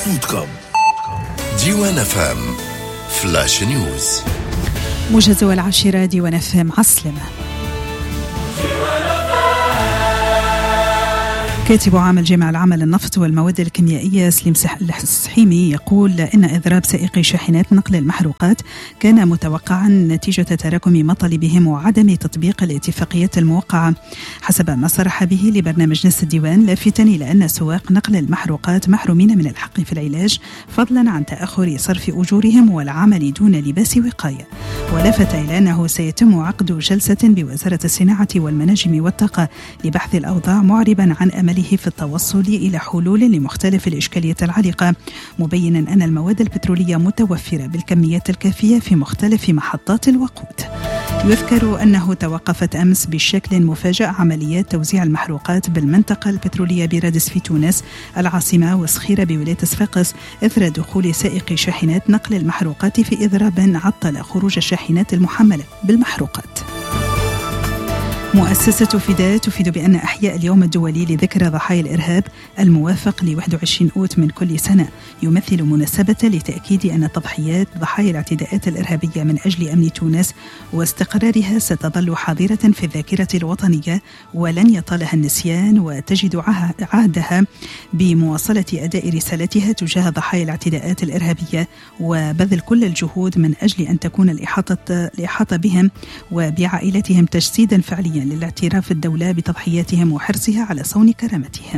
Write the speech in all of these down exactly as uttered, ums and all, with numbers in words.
فود كوم. ديوان اف ام فلاش نيوز. موجز العاشرة ديوان اف ام عسلمة. كاتب عام الجامعة العامة للنفط والمواد الكيميائية سليم السحيمي يقول إن إضراب سائقي شاحنات نقل المحروقات كان متوقعا نتيجة تراكم مطالبهم وعدم تطبيق الاتفاقيات الموقعة، حسب ما صرح به لبرنامج نص الديوان، لافتا إلى أن سواق نقل المحروقات محرومين من الحق في العلاج فضلا عن تأخر صرف أجورهم والعمل دون لباس وقاية. ولفت إلى أنه سيتم عقد جلسة بوزارة الصناعة والمناجم والطاقة لبحث الأوضاع، معربا عن أمل في التوصل إلى حلول لمختلف الإشكاليات العالقة، مبينا أن المواد البترولية متوفرة بالكميات الكافية في مختلف محطات الوقود. يذكر أنه توقفت أمس بشكل مفاجئ عمليات توزيع المحروقات بالمنطقة البترولية برادس في تونس العاصمة وسخيرة بولاية صفاقس إثر دخول سائق شاحنات نقل المحروقات في إضراب عطل خروج الشاحنات المحملة بالمحروقات. مؤسسة فداء تفيد بأن إحياء اليوم الدولي لذكرى ضحايا الإرهاب الموافق ل واحد وعشرين أوت من كل سنة يمثل مناسبة لتأكيد أن تضحيات ضحايا الاعتداءات الإرهابية من أجل أمن تونس واستقرارها ستظل حاضرة في الذاكرة الوطنية ولن يطالها النسيان، وتجد عهدها بمواصلة أداء رسالتها تجاه ضحايا الاعتداءات الإرهابية وبذل كل الجهود من أجل أن تكون الإحاطة, الإحاطة بهم وبعائلتهم تجسيدا فعليا للاعتراف الدولة بتضحياتهم وحرصها على صون كرامتهم.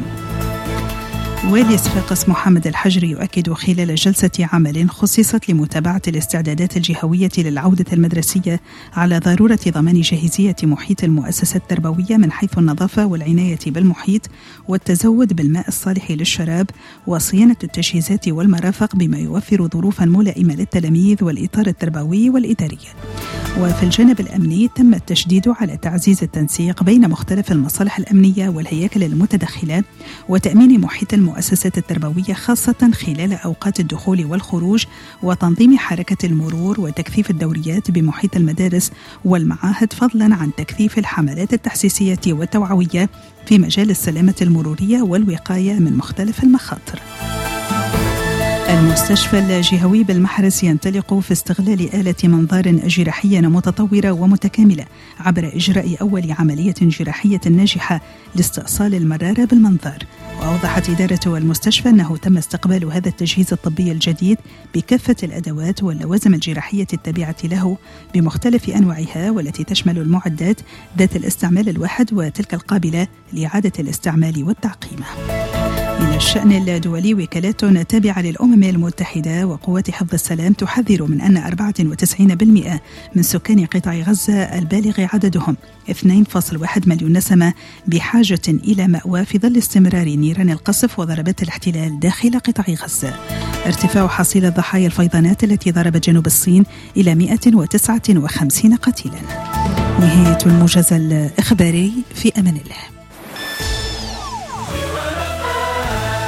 والي صفاقس محمد الحجري يؤكد خلال جلسة عمل خصصت لمتابعة الاستعدادات الجهوية للعودة المدرسية على ضرورة ضمان جاهزية محيط المؤسسة التربوية من حيث النظافة والعناية بالمحيط والتزود بالماء الصالح للشراب وصيانة التجهيزات والمرافق بما يوفر ظروفا ملائمة للتلاميذ والإطار التربوي والإداري. وفي الجانب الأمني تم التشديد على تعزيز التنسيق بين مختلف المصالح الأمنية والهياكل المتدخلة وتأمين محيط المؤسسات التربوية خاصة خلال أوقات الدخول والخروج وتنظيم حركة المرور وتكثيف الدوريات بمحيط المدارس والمعاهد، فضلا عن تكثيف الحملات التحسيسية والتوعوية في مجال السلامة المرورية والوقاية من مختلف المخاطر. المستشفى الجهوي بالمحرس ينطلق في استغلال آلة منظار جراحية متطورة ومتكاملة عبر إجراء أول عملية جراحية ناجحة لاستئصال المرارة بالمنظار. وأوضحت إدارة المستشفى أنه تم استقبال هذا التجهيز الطبي الجديد بكافة الأدوات واللوازم الجراحية التابعة له بمختلف أنواعها، والتي تشمل المعدات ذات الاستعمال الواحد وتلك القابلة لإعادة الاستعمال والتعقيم. من الشأن الدولي، وكالات تابعة للأمم المتحدة وقوات حفظ السلام تحذر من أن أربعة وتسعين بالمئة من سكان قطاع غزة البالغ عددهم اثنين فاصلة واحد مليون نسمة بحاجة إلى مأوى في ظل استمرار نيران القصف وضربات الاحتلال داخل قطاع غزة. ارتفاع حصيلة ضحايا الفيضانات التي ضربت جنوب الصين إلى مئة وتسعة وخمسين قتيلا. نهاية الموجز الإخباري، في أمان الله.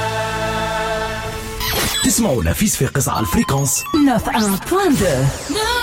تسمعونا في صفاقس على الفريكونس تسعة وتسعين فاصلة اثنين.